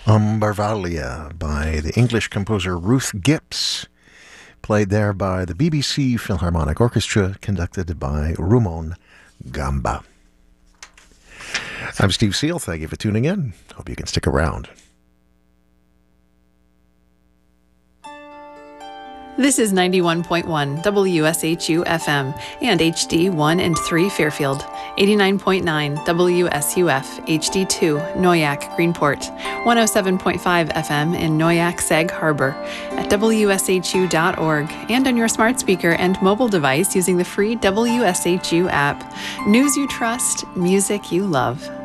Umbervalia by the English composer Ruth Gips, played there by the BBC Philharmonic Orchestra, conducted by Rumon Gamba. I'm Steve Seal. Thank you for tuning in. Hope you can stick around. This is 91.1 WSHU FM and HD 1 and 3 Fairfield, 89.9 WSUF HD 2 Noyak Greenport, 107.5 FM in Noyak Sag Harbor, at WSHU.org, and on your smart speaker and mobile device using the free WSHU app. News you trust, music you love.